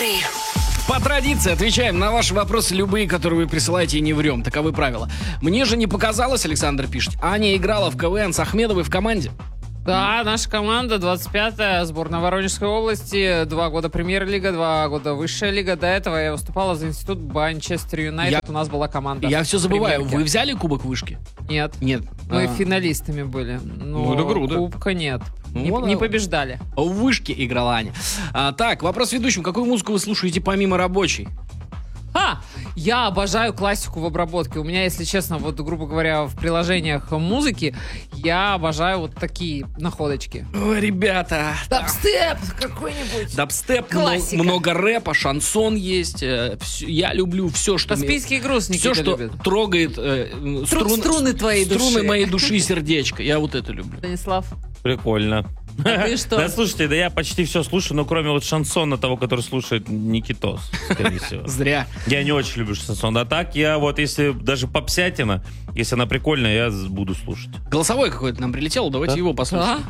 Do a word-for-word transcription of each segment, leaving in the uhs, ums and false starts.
Вейкаперы. По традиции отвечаем на ваши вопросы, любые, которые вы присылаете, и не врем. Таковы правила. Мне же не показалось, Александр пишет, Аня играла в КВН с Ахмедовой в команде. Да, наша команда, двадцать пятая, сборная Воронежской области, два года премьер-лига, два года высшая лига. До этого я выступала за институт Манчестер Юнайтед, Я- у нас была команда. Я все забываю, Премьерки. вы взяли кубок вышки? Нет. Нет. Мы А. финалистами были. Но Ну, это круто. кубка нет. Ну, не, вот, не а. побеждали. В вышке играла Аня. А, так, вопрос ведущим. Какую музыку вы слушаете помимо рабочей? А, я обожаю классику в обработке. У меня, если честно, вот, грубо говоря, в приложениях музыки я обожаю вот такие находочки. Ой, ребята. Дабстеп какой-нибудь. Дабстеп, Классика. много, много рэпа, шансон есть. э, всё- я люблю все, что... ми- Каспийский груз Никита Все, что любит. трогает э, Стру- струн- струны твоей струны души. моей души и сердечко. Я вот это люблю. Станислав, Прикольно. а ты что? Да, слушайте, да я почти все слушаю, но кроме вот шансона того, который слушает Никитос, скорее всего. Зря. Я не очень люблю шансон. А так я вот, если даже попсятина, если она прикольная, я з- буду слушать. Голосовой какой-то нам прилетел, давайте Да? его послушаем.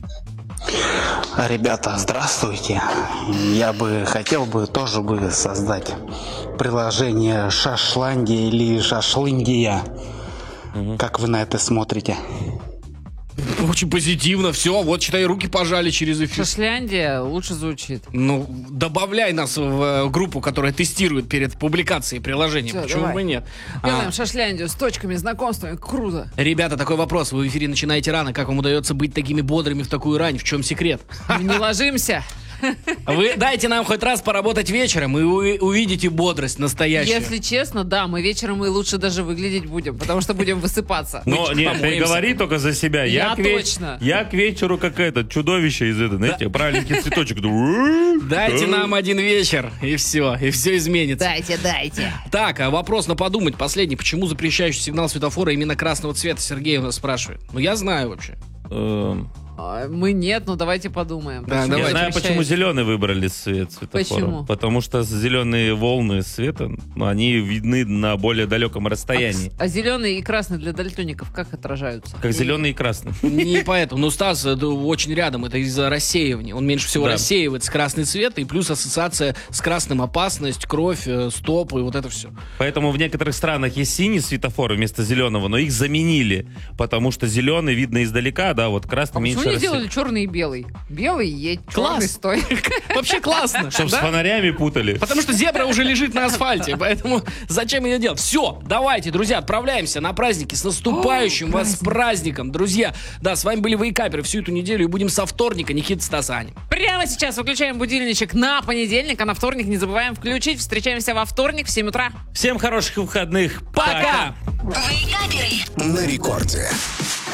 А? Ребята, здравствуйте. Я бы хотел бы тоже бы создать приложение Шашландия или Шашлындия. Как вы на это смотрите? Очень позитивно, все, вот, считай, руки пожали через эфир. Шашляндия лучше звучит. Ну, добавляй нас в э, группу, которая тестирует перед публикацией приложения. Всё, Почему давай. бы нет? Делаем А, шашляндию с точками, знакомствами. Круто. ребята, такой вопрос. Вы в эфире начинаете рано. Как вам удается быть такими бодрыми в такую рань? В чем секрет? Мы не ложимся. Вы дайте нам хоть раз поработать вечером, и вы увидите бодрость настоящую. Если честно, да, мы вечером и лучше даже выглядеть будем, потому что будем высыпаться. Но Мы нет, ты помоемся. говори только за себя. Я к ве- точно. Я к вечеру как это, чудовище из этого, знаете, правильненький цветочек. Дайте нам один вечер, и все, и все изменится. Дайте, дайте. Так, а вопрос на подумать последний. Почему запрещающий сигнал светофора именно красного цвета? Сергей у нас спрашивает. Ну, я знаю вообще. Эм, А, Мы нет, но давайте подумаем. Да, Почему давай. Я знаю, запрещают? почему зеленый выбрали цвет светофора. Почему? Потому что зеленые волны света, ну, они видны на более далеком расстоянии. А зеленый и красный для дальтоников как отражаются? Как зеленый и красный. Не поэтому. Ну, Стас э, да, очень рядом. Это из-за рассеивания. Он меньше всего Да. рассеивается красный цвет, и плюс ассоциация с красным опасность, кровь, э, стопы, и вот это все. Поэтому в некоторых странах есть синий светофор вместо зеленого, но их заменили, потому что зеленый видно издалека, да, вот красный А меньше почему не рассеивается. делали черный и белый? Белый едь, Класс. черный стой. Вообще классно. Чтоб с да? фонарями путали. Потому что зебра уже лежит на асфальте, поэтому зачем ее делать? Все, давайте, друзья, отправляемся на праздники. С наступающим вас праздником, друзья. Да, с вами были Вейкаперы всю эту неделю, и будем со вторника. Никита, Стас, Аня. Прямо сейчас выключаем будильничек на понедельник, а на вторник не забываем включить. Встречаемся во вторник в семь утра. Всем хороших выходных. Пока! Вейкаперы. На рекорде.